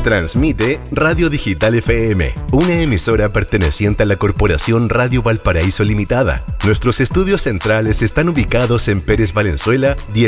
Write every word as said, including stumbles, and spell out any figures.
Transmite Radio Digital F M, una emisora perteneciente a la Corporación Radio Valparaíso Limitada. Nuestros estudios centrales están ubicados en Pérez Valenzuela